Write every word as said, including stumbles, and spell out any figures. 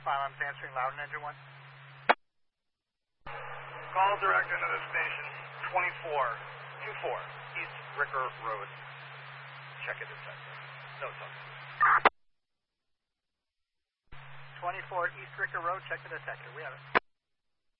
five, I'm answering loud and engine one. Call direct into the station, twenty-four twenty-four East Ricker Road. Check it detector. No subject. twenty-four East Ricker Road, check the detector. We have it.